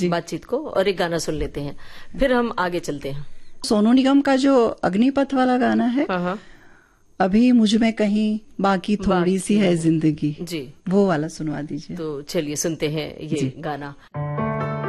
बातचीत को और एक गाना सुन लेते हैं, फिर हम आगे चलते हैं। सोनू निगम का जो अग्निपथ वाला गाना है, हाँ, अभी मुझ में कहीं बाकी थोड़ी सी है जिंदगी, जी, वो वाला सुनवा दीजिए। तो चलिए सुनते हैं ये गाना।